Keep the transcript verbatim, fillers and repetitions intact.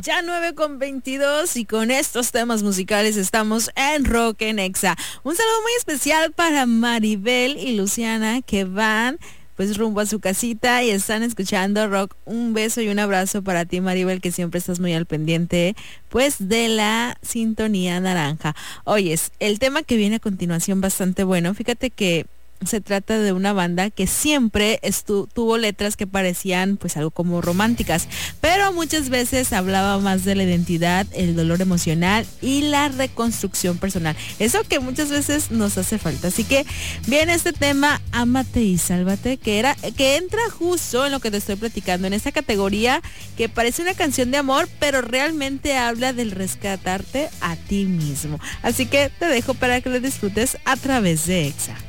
Ya nueve con veintidós y con estos temas musicales estamos en Rock en Exa. Un saludo muy especial para Maribel y Luciana que van pues rumbo a su casita y están escuchando rock. Un beso y un abrazo para ti, Maribel, que siempre estás muy al pendiente pues de la sintonía naranja. Oyes, el tema que viene a continuación bastante bueno. Fíjate que se trata de una banda que siempre estu- tuvo letras que parecían pues algo como románticas, pero muchas veces hablaba más de la identidad, el dolor emocional y la reconstrucción personal. Eso que muchas veces nos hace falta. Así que viene este tema, Ámate y Sálvate, que era, que entra justo en lo que te estoy platicando, en esta categoría que parece una canción de amor, pero realmente habla del rescatarte a ti mismo. Así que te dejo para que lo disfrutes a través de Exa.